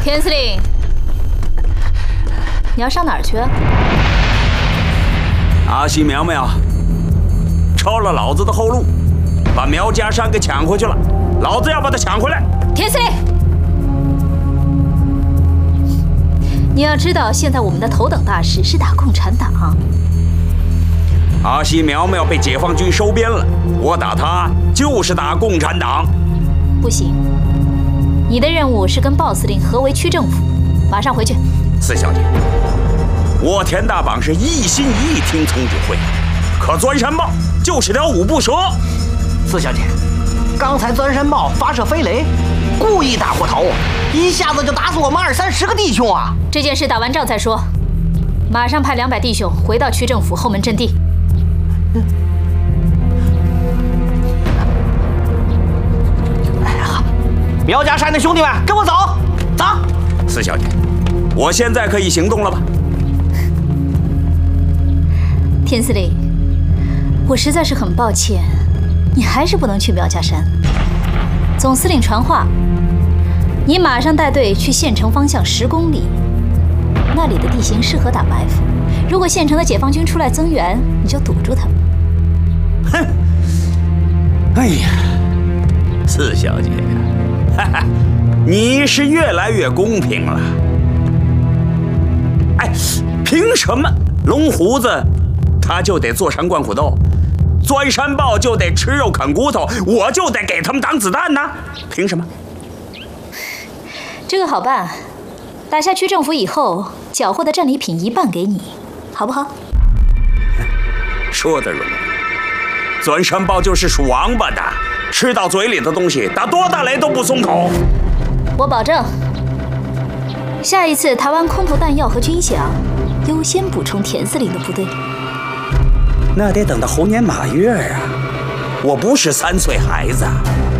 田司令，你要上哪儿去？ 阿西苗苗抄了老子的后路，把苗家山给抢回去了，老子要把他抢回来。 田司令，你要知道，现在我们的头等大事是打共产党。 阿西苗苗被解放军收编了，我打他就是打共产党。 不行，你的任务是跟鲍司令合围区政府，马上回去。 四小姐，我田大绑是一心一意听从指挥，可钻山豹就是条五步蛇。 四小姐，刚才钻山豹发射飞雷，故意打过头，一下子就打死我们20-30个弟兄啊！ 这件事打完仗再说，马上派200弟兄回到区政府后门阵地。 苗家山的兄弟们，跟我走，走！ 四小姐，我现在可以行动了吧？ 田司令，我实在是很抱歉，你还是不能去苗家山。总司令传话，你马上带队去县城方向10公里，那里的地形适合打埋伏。如果县城的解放军出来增援，你就堵住他们。 哼！哎呀，四小姐。哈哈，你是越来越公平了。哎，凭什么龙胡子他就得坐山灌虎斗，钻山豹就得吃肉啃骨头，我就得给他们挡子弹呢？凭什么？ 这个好办，打下区政府以后，缴获的战利品1半给你，好不好？ 说得容易，钻山豹就是属王八的。吃到嘴里的东西，打多大雷都不松口。 我保证，下一次台湾空投弹药和军饷，优先补充田司令的部队。 那得等到猴年马月啊！我不是3岁孩子。